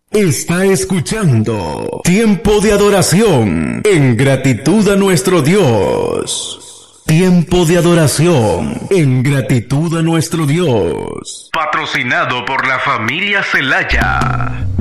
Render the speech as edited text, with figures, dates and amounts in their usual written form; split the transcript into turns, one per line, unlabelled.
Está escuchando Tiempo de Adoración en gratitud a nuestro Dios. Tiempo de adoración en gratitud a nuestro Dios. Patrocinado por la familia Celaya.